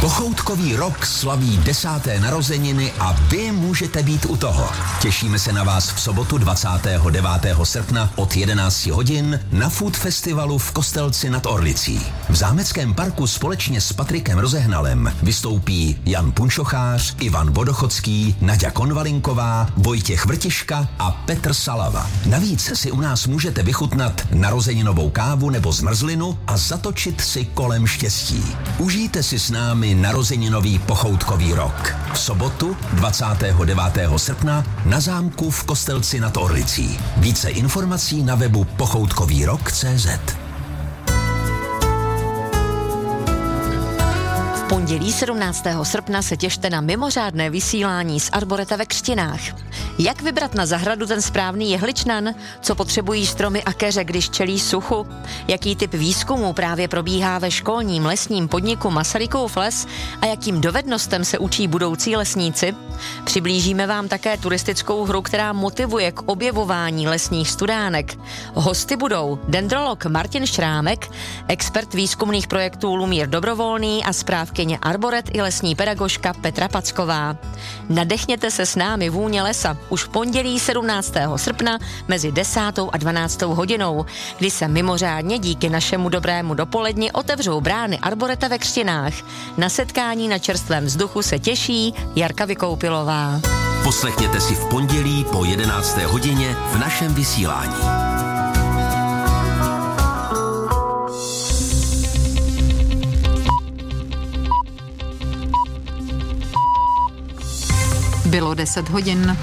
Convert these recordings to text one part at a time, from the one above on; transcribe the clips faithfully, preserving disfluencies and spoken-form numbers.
Pochoutkový rok slaví desáté narozeniny a vy můžete být u toho. Těšíme se na vás v sobotu dvacátého devátého srpna od jedenácti hodin na Food Festivalu v Kostelci nad Orlicí. V Zámeckém parku společně s Patrikem Rozehnalem vystoupí Jan Punčochář, Ivan Vodochodský, Naďa Konvalinková, Vojtěch Vrtiška a Petr Salava. Navíc si u nás můžete vychutnat narozeninovou kávu nebo zmrzlinu a zatočit si kolem štěstí. Užijte si s námi narozeninový pochoutkový rok. V sobotu dvacátého devátého srpna na zámku v Kostelci nad Orlicí. Více informací na webu pochoutkový rok tečka cé zet. V pondělí sedmnáctého srpna se těšte na mimořádné vysílání z Arboreta ve Křtinách. Jak vybrat na zahradu ten správný jehličnan? Co potřebují stromy a keře, když čelí suchu? Jaký typ výzkumu právě probíhá ve školním lesním podniku Masarykův les a jakým dovednostem se učí budoucí lesníci? Přiblížíme vám také turistickou hru, která motivuje k objevování lesních studánek. Hosty budou dendrolog Martin Šrámek, expert výzkumných projektů Lumír Dobrovolný a správkyně Arboret i lesní pedagožka Petra Packová. Nadechněte se s námi vůně lesa už v pondělí sedmnáctého srpna mezi desátou a dvanáctou hodinou, kdy se mimořádně díky našemu dobrému dopoledni otevřou brány Arboreta ve Křtinách. Na setkání na čerstvém vzduchu se těší Jarka Vykoupilová. Poslechněte si v pondělí po jedenácté hodině v našem vysílání. Bylo deset hodin.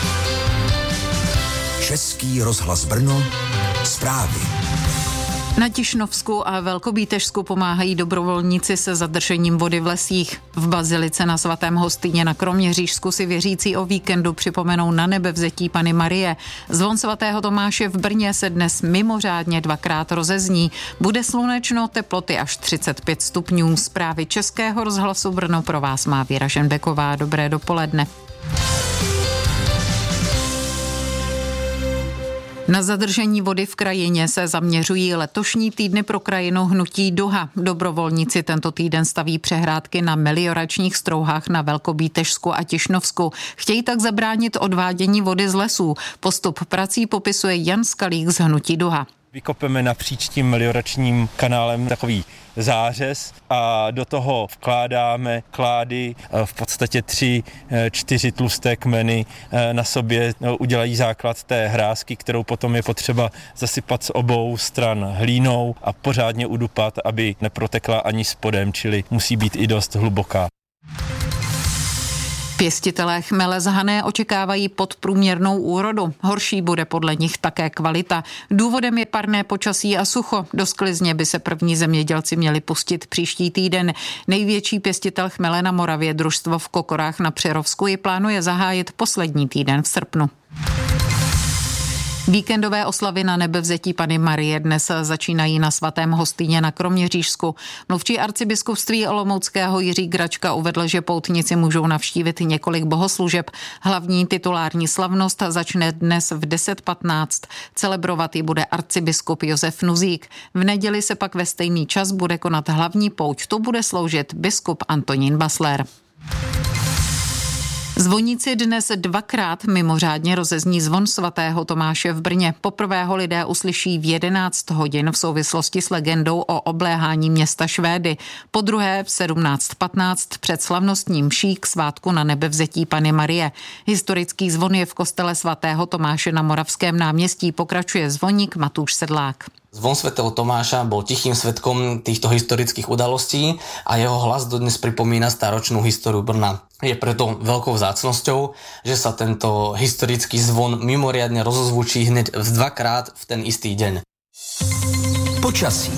Český rozhlas Brno, zprávy. Na Tišnovsku a Velkobítežsku pomáhají dobrovolníci se zadržením vody v lesích. V bazilice na svatém Hostýně na Kroměřížsku si věřící o víkendu připomenou na nebevzetí Panny Marie. Zvon svatého Tomáše v Brně se dnes mimořádně dvakrát rozezní. Bude slunečno, teploty až třicet pět stupňů. Zprávy Českého rozhlasu Brno pro vás má Věra Ženbeková. Dobré dopoledne. Na zadržení vody v krajině se zaměřují letošní týdny pro krajinu hnutí Duha. Dobrovolníci tento týden staví přehrádky na melioračních strouhách na Velkobítežsku a Tišnovsku. Chtějí tak zabránit odvádění vody z lesů. Postup prací popisuje Jan Skalík z hnutí Duha. Vykopeme napříč tím melioračním kanálem takový zářez a do toho vkládáme klády, v podstatě tři, čtyři tlusté kmeny na sobě udělají základ té hrázky, kterou potom je potřeba zasypat z obou stran hlínou a pořádně udupat, aby neprotekla ani spodem, čili musí být i dost hluboká. Pěstitelé chmele z Hané očekávají podprůměrnou úrodu. Horší bude podle nich také kvalita. Důvodem je parné počasí a sucho. Do sklizně by se první zemědělci měli pustit příští týden. Největší pěstitel chmele na Moravě, družstvo v Kokorách na Přerovsku, ji plánuje zahájit poslední týden v srpnu. Víkendové oslavy na nebevzetí Panny Marie dnes začínají na svatém Hostýně na Kroměřížsku. Mluvčí arcibiskupství olomouckého Jiří Gračka uvedl, že poutníci můžou navštívit několik bohoslužeb. Hlavní titulární slavnost začne dnes v deset patnáct. Celebrovat ji bude arcibiskup Josef Nuzík. V neděli se pak ve stejný čas bude konat hlavní pouť. Tu bude sloužit biskup Antonín Basler. Zvoníci dnes dvakrát mimořádně rozezní zvon svatého Tomáše v Brně. Poprvé ho lidé uslyší v jedenáct hodin v souvislosti s legendou o obléhání města Švédy. Po druhé v sedmnáct patnáct před slavnostním mší k svátku na nebevzetí Panny Marie. Historický zvon je v kostele svatého Tomáše na Moravském náměstí, pokračuje zvoník Matúš Sedlák. Zvon svätého Tomáša bol tichým svedkom týchto historických udalostí a jeho hlas dodnes pripomína staročnú históriu Brna. Je preto veľkou vzácnosťou, že sa tento historický zvon mimoriadne rozozvučí hneď dvakrát v ten istý deň. Počasí.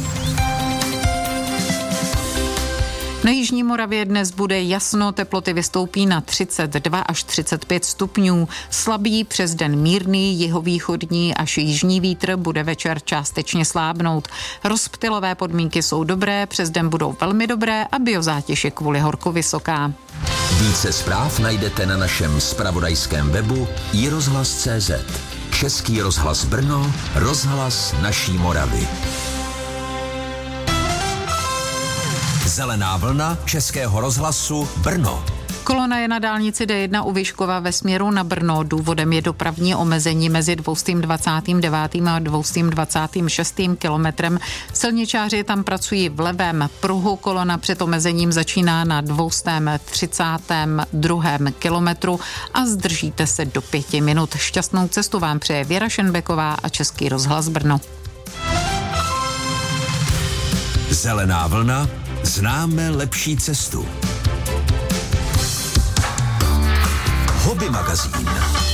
Na jižní Moravě dnes bude jasno, teploty vystoupí na třicet dva až třicet pět stupňů. Slabý přes den mírný, jihovýchodní až jižní vítr bude večer částečně slábnout. Rozptylové podmínky jsou dobré, přes den budou velmi dobré a biozátěž je kvůli horku vysoká. Více zpráv najdete na našem zpravodajském webu i rozhlas tečka cé zet. Český rozhlas Brno, rozhlas naší Moravy. Zelená vlna Českého rozhlasu Brno. Kolona je na dálnici D jedna u Vyškova ve směru na Brno. Důvodem je dopravní omezení mezi dvě stě dvacet devět a dvě stě dvacet šest kilometrem. Silničáři tam pracují v levém pruhu. Kolona před omezením začíná na dvě stě třicátém druhém kilometru a zdržíte se do pěti minut. Šťastnou cestu vám přeje Věra Šenbeková a Český rozhlas Brno. Zelená vlna, známe lepší cestu. Hobby magazín.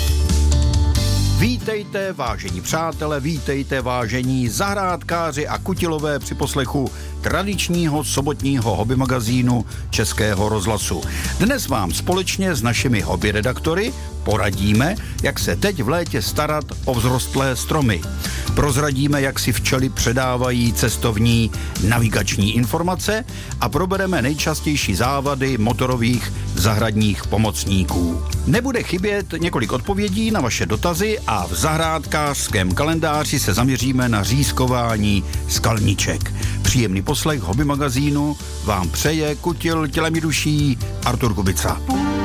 Vítejte, vážení přátelé, vítejte, vážení zahrádkáři a kutilové při poslechu tradičního sobotního hobby magazínu Českého rozhlasu. Dnes vám společně s našimi hobby redaktory poradíme, jak se teď v létě starat o vzrostlé stromy. Prozradíme, jak si včely předávají cestovní navigační informace a probereme nejčastější závady motorových zahradních pomocníků. Nebude chybět několik odpovědí na vaše dotazy a v zahrádkářském kalendáři se zaměříme na řízkování skalniček. Příjemný poslech hobby magazínu vám přeje kutil tělem i duší Artur Kubica.